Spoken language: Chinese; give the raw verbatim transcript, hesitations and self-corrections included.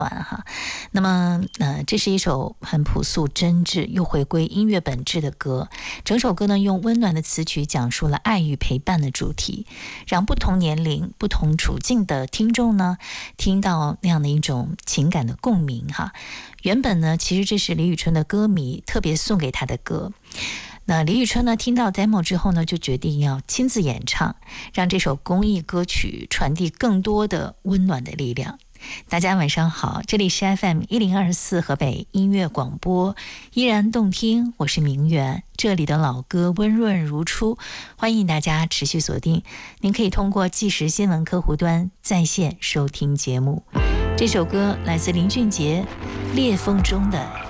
哈，那么呃，这是一首很朴素真挚又回归音乐本质的歌。整首歌呢，用温暖的词曲讲述了爱与陪伴的主题，让不同年龄、不同处境的听众呢，听到那样的一种情感的共鸣哈。原本呢，其实这是李宇春的歌迷特别送给他的歌。那李宇春呢，听到 demo 之后呢，就决定要亲自演唱，让这首公益歌曲传递更多的温暖的力量。大家晚上好，这里是 F M 一零二四河北音乐广播，依然动听，我是明媛，这里的老歌温润如初，欢迎大家持续锁定。您可以通过即时新闻客户端在线收听节目。这首歌来自林俊杰《裂缝中的